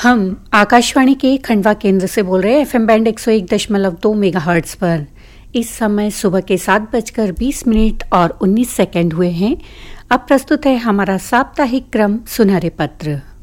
हम आकाशवाणी के खंडवा केंद्र से बोल रहे हैं एफएम बैंड 101.2 मेगाहर्ट्ज पर। इस समय सुबह के 7:20 और 19 सेकंड हुए हैं। अब प्रस्तुत है हमारा साप्ताहिक क्रम सुनहरे पत्र।